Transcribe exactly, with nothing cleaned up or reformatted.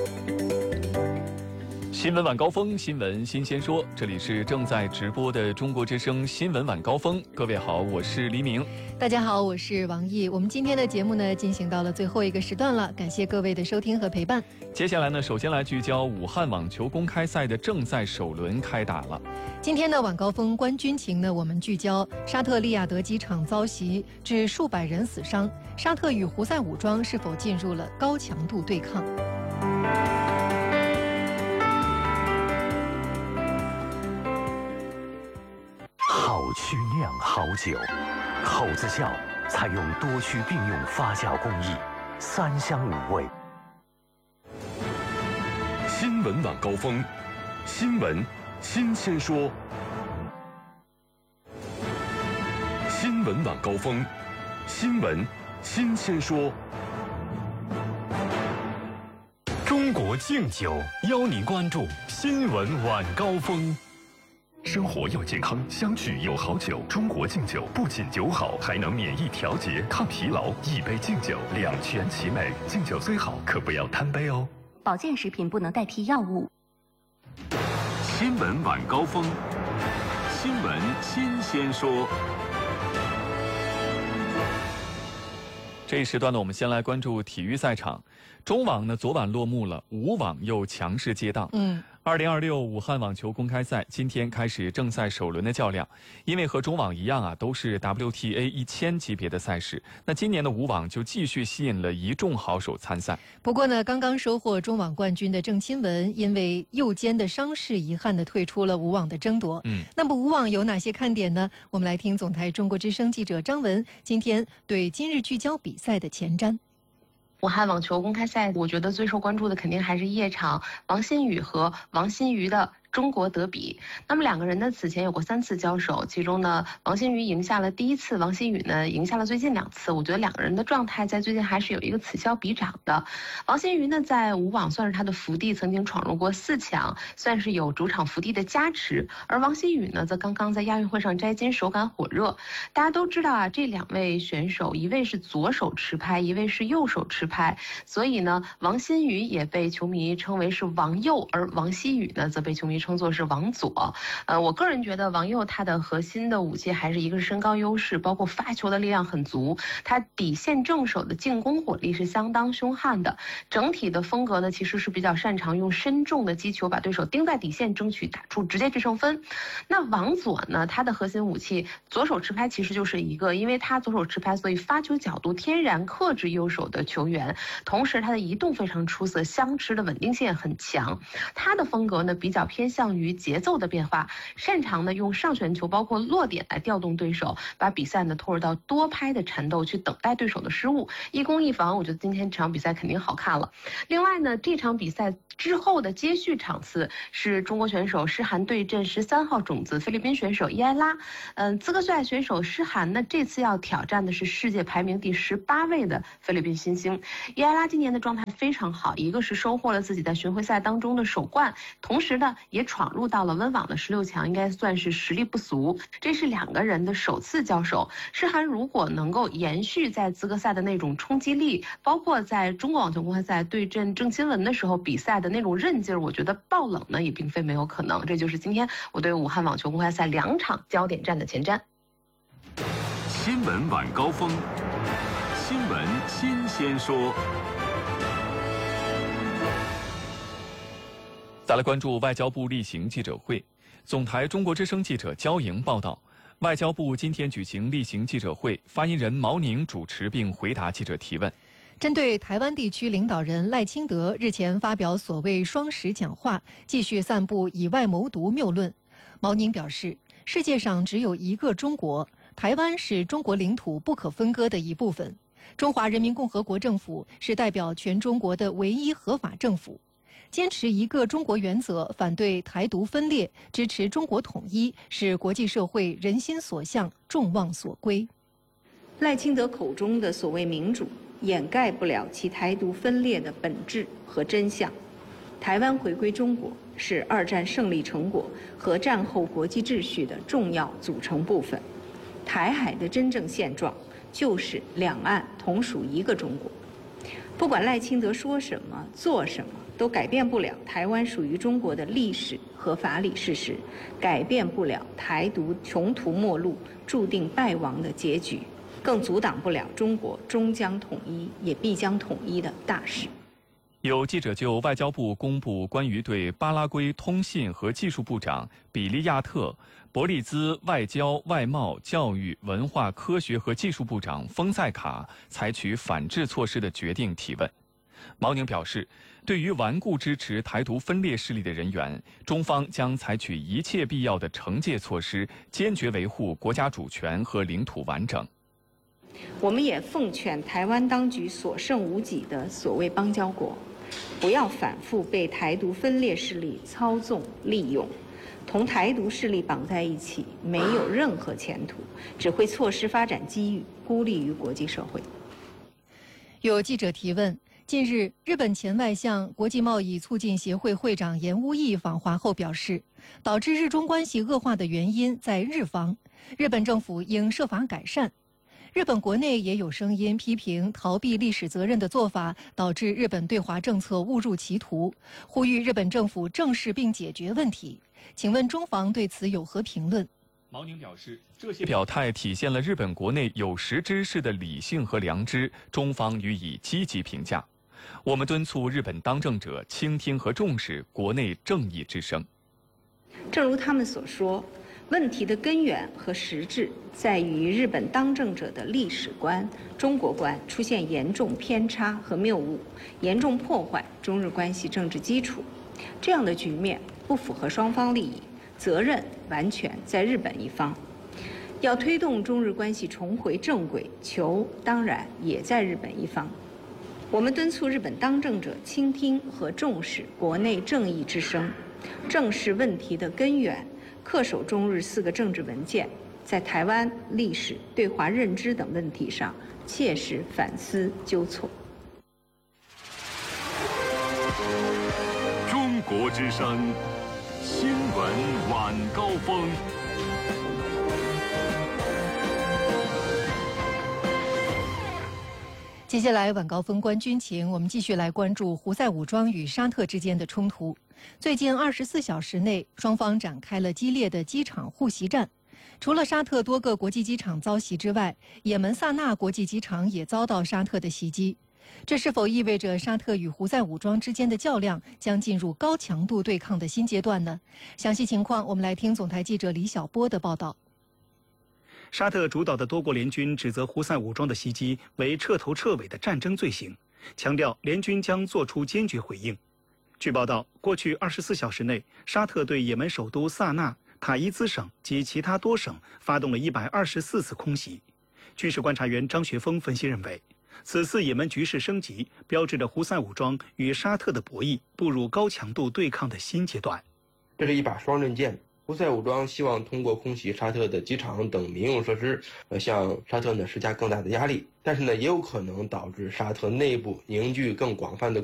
新闻晚高峰，新闻新鲜说，这里是正在直播的中国之声新闻晚高峰。各位好，我是黎明。 大家好，我是王毅。我们今天的节目呢，进行到了最后一个时段了，感谢各位的收听和陪伴。 接下来呢，首先来聚焦武汉网球公开赛的正赛首轮开打了。 今天的晚高峰观军情呢，我们聚焦沙特利雅得机场遭袭，致数百人死伤，沙特与胡塞武装是否进入了高强度对抗？ 好曲酿好酒，口子窖采用多区并用发酵工艺，三香五味。 新闻晚高峰，新闻新鲜说。新闻晚高峰，新闻新鲜说。 中国敬酒邀您关注新闻晚高峰。 生活要健康，相聚有好酒。中国敬酒不仅酒好，还能免疫调节、抗疲劳。一杯敬酒，两全其美。敬酒虽好，可不要贪杯哦。 保健食品不能代替药物。 新闻晚高峰，新闻新鲜说。 这一时段呢，我们先来关注体育赛场。中网呢，昨晚落幕了，武网又强势接档。 嗯。 二零二六武汉网球公开赛今天开始正赛首轮的较量，因为和中网一样啊，都是 W T A 一千级别的赛事。那今年的武网就继续吸引了一众好手参赛。 不过呢，刚刚收获中网冠军的郑钦文，因为右肩的伤势，遗憾地退出了武网的争夺。 嗯， 那么武网有哪些看点呢？我们来听总台中国之声记者张文今天对今日聚焦比赛的前瞻。 武汉网球公开赛，我觉得最受关注的肯定还是夜场王欣雨和王欣瑜的中国德比。那么两个人呢，此前有过三次交手，其中呢，王欣瑜赢下了第一次，王欣雨呢赢下了最近两次。我觉得两个人的状态在最近还是有一个此消彼长的。王欣瑜呢，在武网算是他的福地，曾经闯入过四强，算是有主场福地的加持。而王欣雨呢，则刚刚在亚运会上摘金，手感火热。大家都知道啊，这两位选手，一位是左手持拍，一位是右手持拍，所以呢，王欣瑜也被球迷称为是王右，而王欣雨呢，则被球迷称作是王左。呃，我个人觉得王右他的核心的武器还是一个身高优势，包括发球的力量很足，他底线正手的进攻火力是相当凶悍的。整体的风格呢，其实是比较擅长用身重的击球把对手盯在底线，争取打出直接制胜分。那王左呢，他的核心武器左手持拍其实就是一个，因为他左手持拍，所以发球角度天然克制右手的球员，同时他的移动非常出色，相持的稳定性也很强。他的风格呢，比较偏向于节奏的变化，擅长呢用上旋球包括落点来调动对手，把比赛呢拖入到多拍的缠斗，去等待对手的失误，一攻一防。我觉得今天这场比赛肯定好看了。另外呢，这场比赛之后的接续场次是中国选手施涵对阵十三号种子菲律宾选手伊埃拉。嗯，资格赛选手施涵呢，这次要挑战的是世界排名第十八位的菲律宾新星伊埃拉。今年的状态非常好，一个是收获了自己在巡回赛当中的首冠，同时呢也闯入到了温网的十六强，应该算是实力不俗。这是两个人的首次交手，施涵如果能够延续在资格赛的那种冲击力，包括在中国网球公开赛对阵郑钦文的时候比赛的那种韧劲儿，我觉得爆冷呢也并非没有可能。这就是今天我对武汉网球公开赛两场焦点战的前瞻。 新闻晚高峰，新闻新鲜说。 再来关注外交部例行记者会。总台中国之声记者焦莹报道，外交部今天举行例行记者会，发言人毛宁主持并回答记者提问。 针对台湾地区领导人赖清德日前发表所谓双十讲话，继续散布以外谋独谬论，毛宁表示，世界上只有一个中国，台湾是中国领土不可分割的一部分，中华人民共和国政府是代表全中国的唯一合法政府。坚持一个中国原则，反对台独分裂，支持中国统一，是国际社会人心所向、众望所归。 赖清德口中的所谓民主，掩盖不了其台独分裂的本质和真相。台湾回归中国是二战胜利成果和战后国际秩序的重要组成部分。台海的真正现状就是两岸同属一个中国。 不管赖清德说什么、做什么，都改变不了台湾属于中国的历史和法理事实，改变不了台独穷途末路、注定败亡的结局，更阻挡不了中国终将统一，也必将统一的大势。 有记者就外交部公布关于对巴拉圭通信和技术部长比利亚特、伯利兹外交、外贸、教育、文化、科学和技术部长丰塞卡采取反制措施的决定提问。毛宁表示，对于顽固支持台独分裂势力的人员，中方将采取一切必要的惩戒措施，坚决维护国家主权和领土完整。 我们也奉劝台湾当局所剩无几的所谓邦交国，不要反复被台独分裂势力操纵利用，同台独势力绑在一起，没有任何前途，只会错失发展机遇，孤立于国际社会。 有记者提问：近日，日本前外相、国际贸易促进协会会长岩屋义访华后表示，导致日中关系恶化的原因在日方，日本政府应设法改善。日本国内也有声音批评逃避历史责任的做法，导致日本对华政策误入歧途，呼吁日本政府正视并解决问题。请问中方对此有何评论？ 毛宁表示，这些表态体现了日本国内有识之士的理性和良知，中方予以积极评价。我们敦促日本当政者倾听和重视国内正义之声。 正如他们所说，问题的根源和实质在于日本当政者的历史观、中国观出现严重偏差和谬误，严重破坏中日关系政治基础。这样的局面不符合双方利益，责任完全在日本一方。要推动中日关系重回正轨，球当然也在日本一方。我们敦促日本当政者倾听和重视国内正义之声，正视问题的根源，恪守中日四个政治文件，在台湾历史、对华认知等问题上切实反思纠错。 中国之声，新闻晚高峰。 接下来晚高峰观军情，我们继续来关注胡塞武装与沙特之间的冲突。最近二十四小时内，双方展开了激烈的机场互袭战。除了沙特多个国际机场遭袭之外，也门萨那国际机场也遭到沙特的袭击。这是否意味着沙特与胡塞武装之间的较量将进入高强度对抗的新阶段呢？详细情况，我们来听总台记者李晓波的报道。 沙特主导的多国联军指责胡塞武装的袭击为彻头彻尾的战争罪行，强调联军将作出坚决回应。据报道，过去二十四小时内，沙特对也门首都萨那、塔伊兹省及其他多省发动了一百二十四次空袭。军事观察员张学峰分析认为，此次也门局势升级，标志着胡塞武装与沙特的博弈步入高强度对抗的新阶段。 这是一把双刃剑。胡塞武装希望通过空袭沙特的机场等民用设施，呃，向沙特呢施加更大的压力，但是呢，也有可能导致沙特内部凝聚更广泛的